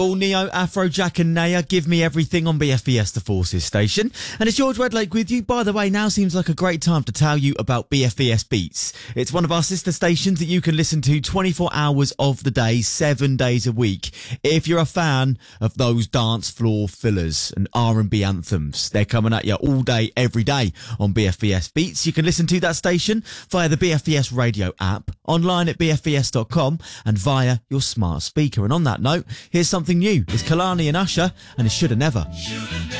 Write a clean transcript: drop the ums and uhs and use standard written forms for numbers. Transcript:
All Neo, Afrojack and Naya, Give Me Everything on BFBS The Forces station. And it's George Redlake with you. By the way, now seems like a great time to tell you about BFBS Beats. It's one of our sister stations that you can listen to 24 hours of the day, 7 days a week. If you're a fan of those dance floor fillers and R&B anthems, they're coming at you all day, every day on BFBS Beats. You can listen to that station via the BFBS radio app, online at bfbs.com and via your smart speaker. And on that note, here's something new. It's Kalani and Usher, and it Shoulda Never.